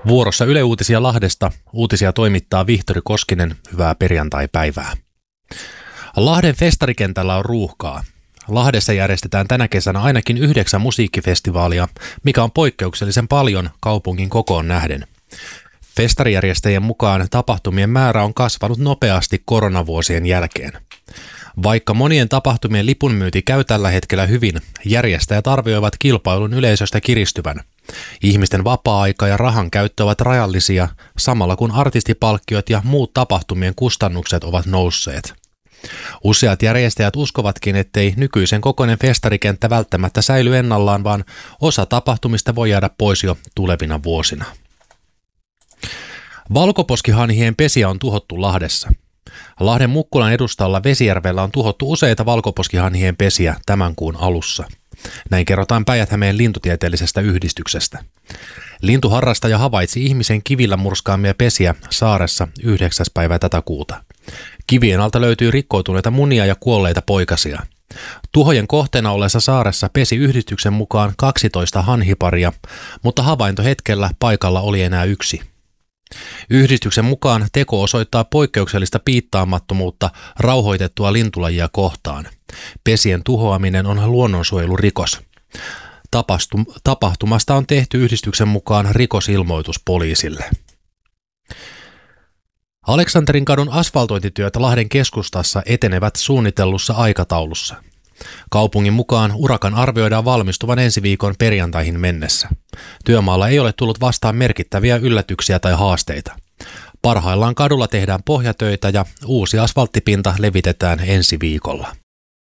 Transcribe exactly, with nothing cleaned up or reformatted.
Vuorossa Yle Uutisia Lahdesta. Uutisia toimittaa Vihtori Koskinen. Hyvää perjantai-päivää. Lahden festarikentällä on ruuhkaa. Lahdessa järjestetään tänä kesänä ainakin yhdeksän musiikkifestivaalia, mikä on poikkeuksellisen paljon kaupungin kokoon nähden. Festarijärjestäjien mukaan tapahtumien määrä on kasvanut nopeasti koronavuosien jälkeen. Vaikka monien tapahtumien lipunmyynti käy tällä hetkellä hyvin, järjestäjät arvioivat kilpailun yleisöstä kiristyvän. Ihmisten vapaa-aika ja rahan käyttö ovat rajallisia, samalla kun artistipalkkiot ja muut tapahtumien kustannukset ovat nousseet. Useat järjestäjät uskovatkin, ettei nykyisen kokoinen festarikenttä välttämättä säily ennallaan, vaan osa tapahtumista voi jäädä pois jo tulevina vuosina. Valkoposkihanhien pesiä on tuhottu Lahdessa. Lahden Mukkulan edustalla Vesijärvellä on tuhottu useita valkoposkihanhien pesiä tämän kuun alussa. Näin kerrotaan Päijät-Hämeen lintutieteellisestä yhdistyksestä. Lintuharrastaja havaitsi ihmisen kivillä murskaamia pesiä saaressa yhdeksäs päivä tätä kuuta. Kivien alta löytyy rikkoutuneita munia ja kuolleita poikasia. Tuhojen kohteena olleessa saaressa pesi yhdistyksen mukaan kaksitoista hanhiparia, mutta havaintohetkellä paikalla oli enää yksi. Yhdistyksen mukaan teko osoittaa poikkeuksellista piittaamattomuutta rauhoitettua lintulajia kohtaan. Pesien tuhoaminen on luonnonsuojelurikos. Tapastum- tapahtumasta on tehty yhdistyksen mukaan rikosilmoitus poliisille. Aleksanterin kadun asfaltointityöt Lahden keskustassa etenevät suunnitellussa aikataulussa. Kaupungin mukaan urakan arvioidaan valmistuvan ensi viikon perjantaihin mennessä. Työmaalla ei ole tullut vastaan merkittäviä yllätyksiä tai haasteita. Parhaillaan kadulla tehdään pohjatöitä ja uusi asfalttipinta levitetään ensi viikolla.